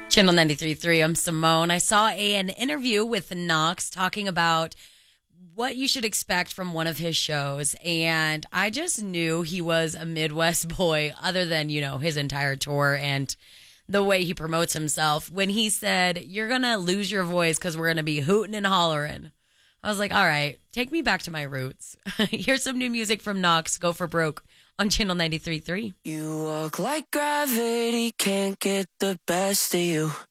Channel 93.3, I'm Simone. I saw an interview with Knox talking about what you should expect from one of his shows. And I just knew he was a Midwest boy, other than, his entire tour and the way he promotes himself. When he said, "You're going to lose your voice because we're going to be hooting and hollering," I was like, all right, take me back to my roots. Here's some new music from Knox, Go for Broke, on Channel 93.3. You walk like gravity, can't get the best of you.